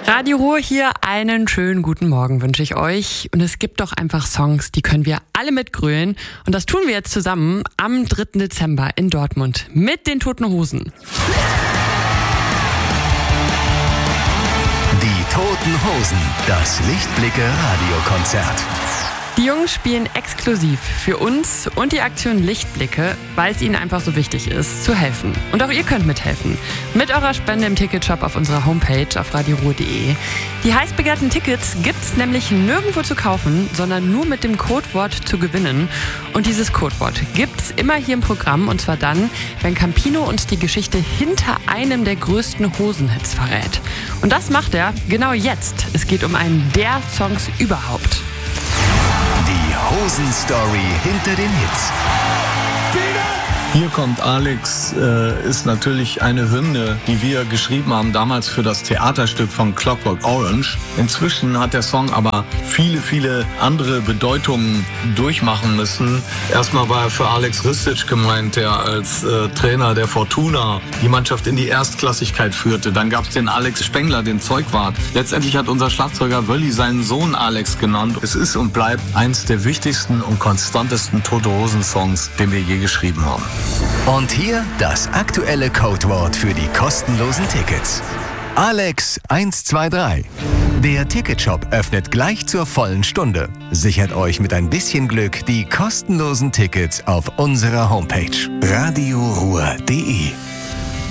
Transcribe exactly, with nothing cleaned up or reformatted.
Radio Ruhr hier, einen schönen guten Morgen wünsche ich euch. Und es gibt doch einfach Songs, die können wir alle mitgrölen. Und das tun wir jetzt zusammen am dritten Dezember in Dortmund mit den Toten Hosen. Die Toten Hosen, das Lichtblicke-Radiokonzert. Die Jungs spielen exklusiv für uns und die Aktion Lichtblicke, weil es ihnen einfach so wichtig ist, zu helfen. Und auch ihr könnt mithelfen. Mit eurer Spende im Ticketshop auf unserer Homepage auf radio ruhr punkt de. Die heiß begehrten Tickets gibt's nämlich nirgendwo zu kaufen, sondern nur mit dem Codewort zu gewinnen. Und dieses Codewort gibt's immer hier im Programm, und zwar dann, wenn Campino uns die Geschichte hinter einem der größten Hosenhits verrät. Und das macht er genau jetzt. Es geht um einen der Songs überhaupt. Die Hosen-Story hinter den Hits. Hier kommt Alex, äh, ist natürlich eine Hymne, die wir geschrieben haben damals für das Theaterstück von Clockwork Orange. Inzwischen hat der Song aber viele, viele andere Bedeutungen durchmachen müssen. Erstmal war er für Alex Ristic gemeint, der als äh, Trainer der Fortuna die Mannschaft in die Erstklassigkeit führte. Dann gab es den Alex Spengler, den Zeugwart. Letztendlich hat unser Schlagzeuger Wölli seinen Sohn Alex genannt. Es ist und bleibt eins der wichtigsten und konstantesten Tote Hosen-Songs, den wir je geschrieben haben. Und hier das aktuelle Codewort für die kostenlosen Tickets. Alex eins zwei drei. Der Ticketshop öffnet gleich zur vollen Stunde. Sichert euch mit ein bisschen Glück die kostenlosen Tickets auf unserer Homepage radio ruhr punkt de.